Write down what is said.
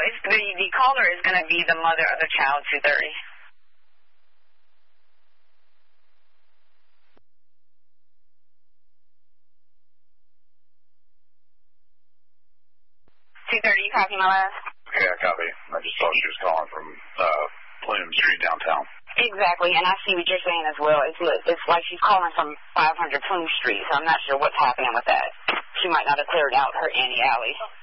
the caller is going to be the mother of the child, 230. 230, you copy my last? Yeah, copy. I just saw she was calling from Plume Street downtown. Exactly, and I see what you're saying as well. It's like she's calling from 500 Plume Street, so I'm not sure what's happening with that. She might not have cleared out her Annie Alley.